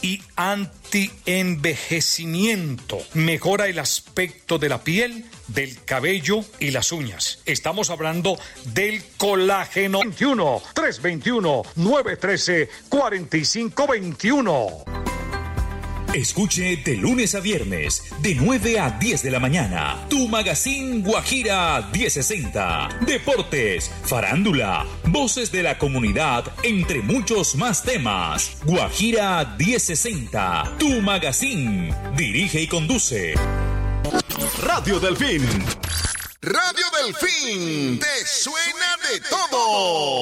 y anti-envejecimiento. Mejora el aspecto de la piel, del cabello y las uñas. Estamos hablando del colágeno. 321-913-4521. Escuche de lunes a viernes, de 9 a 10 de la mañana, tu magazine Guajira 1060. Deportes, farándula, voces de la comunidad, entre muchos más temas. Guajira 1060, tu magazine. Dirige y conduce Radio Delfín. Radio Delfín, te suena de todo.